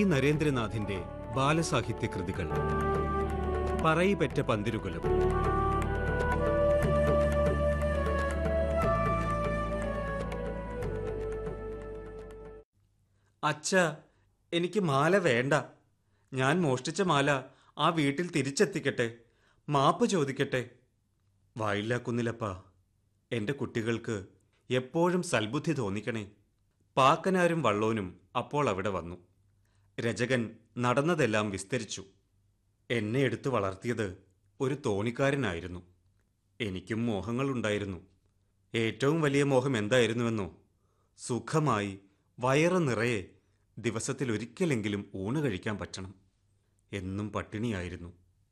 നരേന്ദ്രനാഥിന്റെ ബാലസാഹിത്യ കൃതികൾ. പറയിപെറ്റ പന്തിരുകുലം. അച്ഛാ, എനിക്ക് മാല വേണ്ട. ഞാൻ മോഷ്ടിച്ച മാല ആ വീട്ടിൽ തിരിച്ചെത്തിക്കട്ടെ, മാപ്പ് ചോദിക്കട്ടെ. വായില്ല കുന്നിലപ്പ, എൻ്റെ കുട്ടികൾക്ക് എപ്പോഴും സൽബുദ്ധി തോന്നിക്കണേ. പാക്കനാരും വള്ളോനും അപ്പോൾ അവിടെ വന്നു. രചകൻ നടന്നതെല്ലാം വിസ്തരിച്ചു. എന്നെ എടുത്തു വളർത്തിയത് ഒരു തോണിക്കാരനായിരുന്നു. എനിക്കും മോഹങ്ങളുണ്ടായിരുന്നു. ഏറ്റവും വലിയ മോഹം എന്തായിരുന്നുവെന്നോ? സുഖമായി വയറ് നിറയെ ദിവസത്തിലൊരിക്കലെങ്കിലും ഊണ് കഴിക്കാൻ പറ്റണം. എന്നും പട്ടിണിയായിരുന്നു.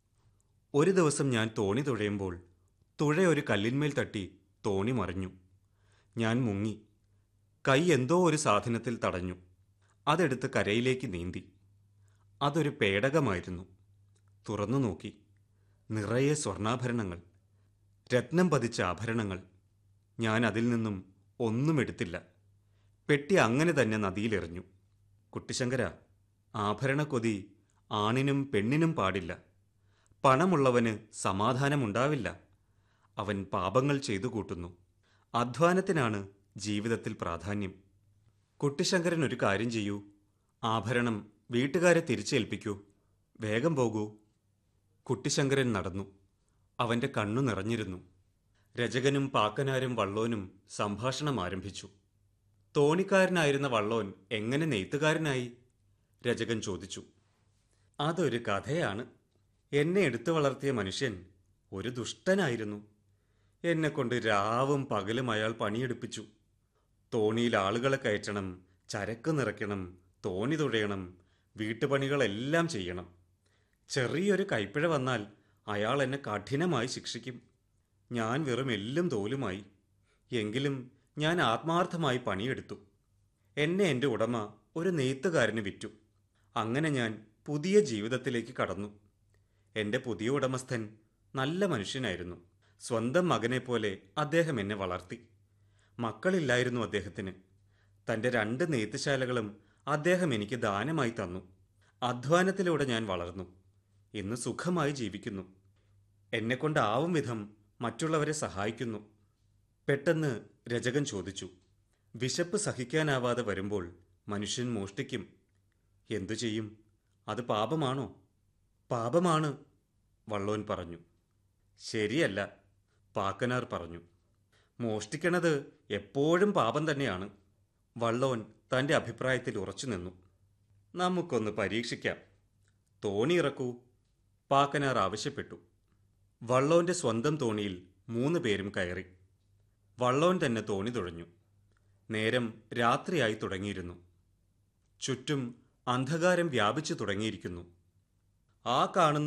ഒരു ദിവസം ഞാൻ തോണി തുഴയുമ്പോൾ തുഴ ഒരു കല്ലിന്മേൽ തട്ടി തോണി മറിഞ്ഞു. ഞാൻ മുങ്ങി. കൈ എന്തോ ഒരു സാധനത്തിൽ തടഞ്ഞു. അതെടുത്ത് കരയിലേക്ക് നീന്തി. അതൊരു പേടകമായിരുന്നു. തുറന്നു നോക്കി. നിറയെ സ്വർണ്ണാഭരണങ്ങൾ, രത്നം പതിച്ച ആഭരണങ്ങൾ. ഞാൻ അതിൽ നിന്നും ഒന്നും എടുത്തില്ല. പെട്ടി അങ്ങനെ തന്നെ നദിയിലെറിഞ്ഞു. കുട്ടിശങ്കര, ആഭരണക്കൊതി ആണിനും പെണ്ണിനും പാടില്ല. പണമുള്ളവന് സമാധാനമുണ്ടാവില്ല. അവൻ പാപങ്ങൾ ചെയ്തു കൂട്ടുന്നു. അധ്വാനത്തിനാണ് ജീവിതത്തിൽ പ്രാധാന്യം. കുട്ടിശങ്കരൻ ഒരു കാര്യം ചെയ്യൂ. ആഭരണം വീട്ടുകാരെ തിരിച്ചേൽപ്പിക്കൂ. വേഗം പോകൂ. കുട്ടിശങ്കരൻ നടന്നു. അവൻ്റെ കണ്ണു നിറഞ്ഞിരുന്നു. രചകനും പാക്കനാരും വള്ളോനും സംഭാഷണം ആരംഭിച്ചു. തോണിക്കാരനായിരുന്ന വള്ളോൻ എങ്ങനെ നെയ്ത്തുകാരനായി? രചകൻ ചോദിച്ചു. അതൊരു കഥയാണ്. എന്നെ എടുത്തു വളർത്തിയ മനുഷ്യൻ ഒരു ദുഷ്ടനായിരുന്നു. എന്നെക്കൊണ്ട് രാവും പകലും അയാൾ പണിയെടുപ്പിച്ചു. തോണിയിൽ ആളുകളെ കയറ്റണം, ചരക്ക് നിറയ്ക്കണം, തോണി തുഴയണം, വീട്ടുപണികളെല്ലാം ചെയ്യണം. ചെറിയൊരു കൈപ്പിഴ വന്നാൽ അയാൾ എന്നെ കഠിനമായി ശിക്ഷിക്കും. ഞാൻ വെറും എല്ലും തോലുമായി. എങ്കിലും ഞാൻ ആത്മാർത്ഥമായി പണിയെടുത്തു. എന്നെ എൻ്റെ ഉടമ ഒരു നെയ്ത്തുകാരന് വിറ്റു. അങ്ങനെ ഞാൻ പുതിയ ജീവിതത്തിലേക്ക് കടന്നു. എൻ്റെ പുതിയ ഉടമസ്ഥൻ നല്ല മനുഷ്യനായിരുന്നു. സ്വന്തം മകനെപ്പോലെ അദ്ദേഹം എന്നെ വളർത്തി. മക്കളില്ലായിരുന്നു അദ്ദേഹത്തിന്. തൻ്റെ 2 നെയ്ത്തുശാലകളും അദ്ദേഹം എനിക്ക് ദാനമായി തന്നു. അധ്വാനത്തിലൂടെ ഞാൻ വളർന്നു. ഇന്ന് സുഖമായി ജീവിക്കുന്നു. എന്നെക്കൊണ്ടാവും വിധം മറ്റുള്ളവരെ സഹായിക്കുന്നു. പെട്ടെന്ന് രചകൻ ചോദിച്ചു. വിശപ്പ് സഹിക്കാനാവാതെ വരുമ്പോൾ മനുഷ്യൻ മോഷ്ടിക്കും. എന്തു ചെയ്യും? അത് പാപമാണോ? പാപമാണ്, വള്ളോൻ പറഞ്ഞു. ശരിയല്ല, പാക്കനാർ പറഞ്ഞു. മോഷ്ടിക്കണത് എപ്പോഴും പാപം തന്നെയാണ്. വള്ളോൻ തൻ്റെ അഭിപ്രായത്തിൽ ഉറച്ചു നിന്നു. നമുക്കൊന്ന് പരീക്ഷിക്കാം. തോണി ഇറക്കൂ, പാക്കനാർ ആവശ്യപ്പെട്ടു. വള്ളോന്റെ സ്വന്തം തോണിയിൽ 3 പേരും കയറി. വള്ളോൻ തന്നെ തോണി തുഴഞ്ഞു. നേരം രാത്രിയായി തുടങ്ങിയിരുന്നു. ചുറ്റും അന്ധകാരം വ്യാപിച്ചു തുടങ്ങിയിരിക്കുന്നു. ആ കാണുന്ന